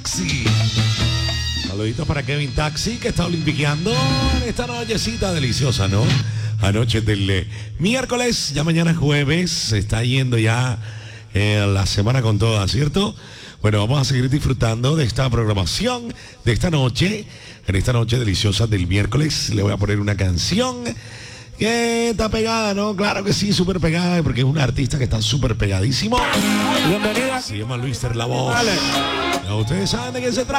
Taxi. Saluditos para Kevin Taxi, que está olimpiqueando en esta nochecita deliciosa, ¿no? Anoche del miércoles, ya mañana es jueves, se está yendo ya la semana con toda, ¿cierto? Bueno, vamos a seguir disfrutando de esta programación, de esta noche, en esta noche deliciosa del miércoles. Le voy a poner una canción que está pegada, ¿no? Claro que sí, súper pegada, porque es un artista que está súper pegadísimo. Bienvenida. Se llama Luis La Voz. Vale. Ya ustedes saben de qué se trata.